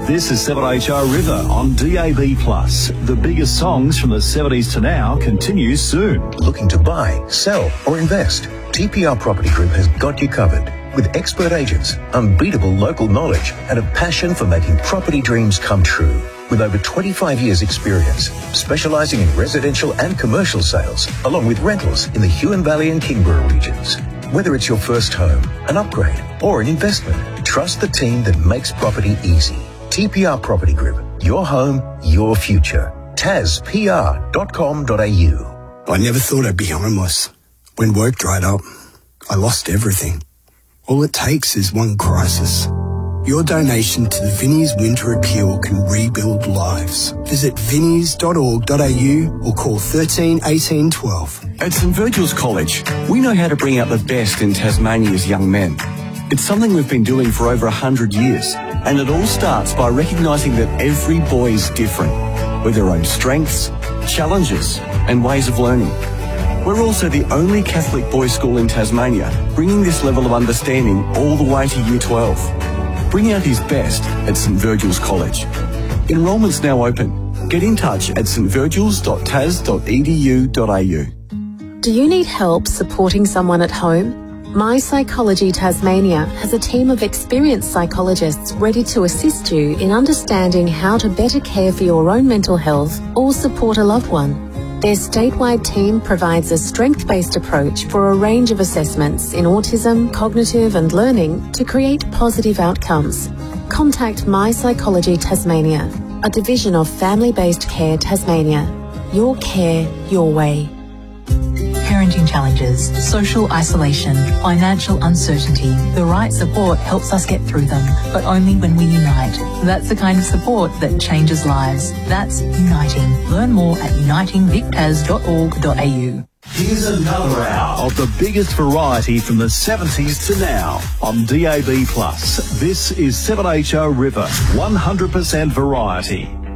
This is 7HR River on DAB+. The biggest songs from the 70s to now continues soon. Looking to buy, sell or invest? TPR Property Group has got you covered. With expert agents, unbeatable local knowledge and a passion for making property dreams come true. With over 25 years experience, specialising in residential and commercial sales, along with rentals in the Huon Valley and Kingborough regions. Whether it's your first home, an upgrade or an investment, trust the team that makes property easy. TPR Property Group, your home, your future. tazpr.com.au. I never thought I'd be homeless. When work dried up, I lost everything. All it takes is one crisis. Your donation to the Vinnie's Winter Appeal can rebuild lives. Visit vinnies.org.au or call 13 18 12. At St Virgil's College, we know how to bring out the best in Tasmania's young men. It's something we've been doing for over 100 years, and it all starts by recognising that every boy is different, with their own strengths, challenges and ways of learning. We're also the only Catholic boys' school in Tasmania, bringing this level of understanding all the way to Year 12. Bring out his best at St Virgil's College. Enrolment's now open. Get in touch at stvirgils.tas.edu.au. Do you need help supporting someone at home? My Psychology Tasmania has a team of experienced psychologists ready to assist you in understanding how to better care for your own mental health or support a loved one. Their statewide team provides a strength-based approach for a range of assessments in autism, cognitive and learning to create positive outcomes. Contact My Psychology Tasmania, a division of Family-Based Care Tasmania. Your care, your way. Parenting challenges, social isolation, financial uncertainty. The right support helps us get through them, but only when we unite. That's the kind of support that changes lives. That's Uniting. Learn more at unitingvictas.org.au. Here's another hour of the biggest variety from the 70s to now on DAB+. This is 7HR River, 100% variety.